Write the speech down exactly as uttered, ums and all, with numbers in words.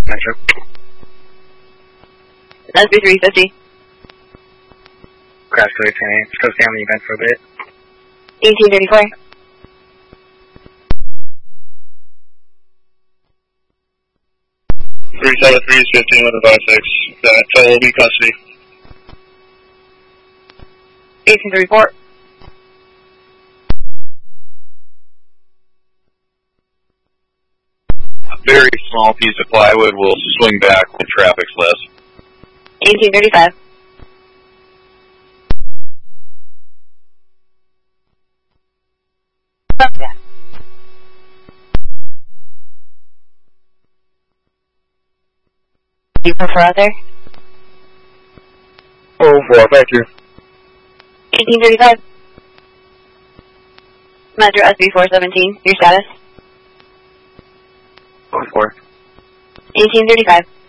Metro. S B three fifty. Crash code ten eight. Let's go stay on the event for a bit. eighteen thirty-four. three seven three is fifteen with a five six. That fellow will be custody. eighteen thirty-four. A very small piece of plywood will swing back when traffic's less. eighteen thirty-five. You prefer out there? Oh, four, thank you. eighteen thirty-five. Metro S B four seventeen. Your status? Oh four. eighteen thirty-five.